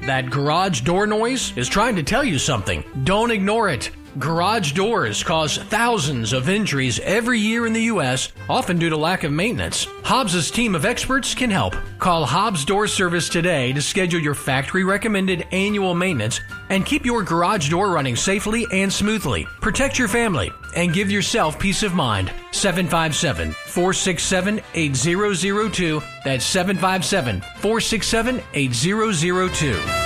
That garage door noise is trying to tell you something. Don't ignore it. Garage doors cause thousands of injuries every year in the U.S., often due to lack of maintenance. Hobbs' team of experts can help. Call Hobbs Door Service today to schedule your factory-recommended annual maintenance and keep your garage door running safely and smoothly. Protect your family and give yourself peace of mind. 757-467-8002. That's 757-467-8002.